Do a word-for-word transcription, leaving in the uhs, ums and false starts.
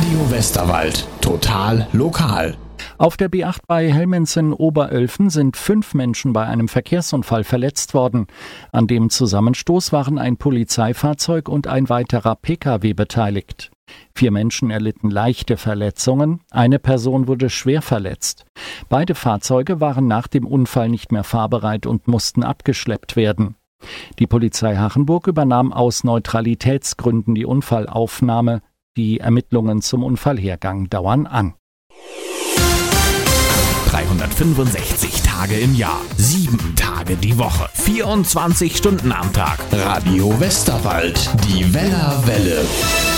Radio Westerwald. Total lokal. Auf der B acht bei Helmensen-Oberölfen sind fünf Menschen bei einem Verkehrsunfall verletzt worden. An dem Zusammenstoß waren ein Polizeifahrzeug und ein weiterer P K W beteiligt. Vier Menschen erlitten leichte Verletzungen, eine Person wurde schwer verletzt. Beide Fahrzeuge waren nach dem Unfall nicht mehr fahrbereit und mussten abgeschleppt werden. Die Polizei Hachenburg übernahm aus Neutralitätsgründen die Unfallaufnahme. Die Ermittlungen zum Unfallhergang dauern an. dreihundertfünfundsechzig Tage im Jahr, sieben Tage die Woche, vierundzwanzig Stunden am Tag. Radio Westerwald, die Weller Welle.